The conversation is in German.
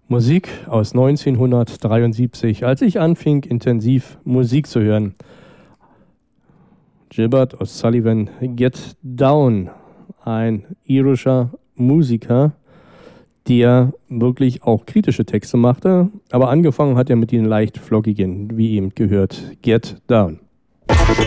Musik aus 1973, als ich anfing, intensiv Musik zu hören. Gilbert O'Sullivan, Get Down, ein irischer Musiker, der wirklich auch kritische Texte machte, aber angefangen hat er mit den leicht flockigen, wie eben gehört, Get Down.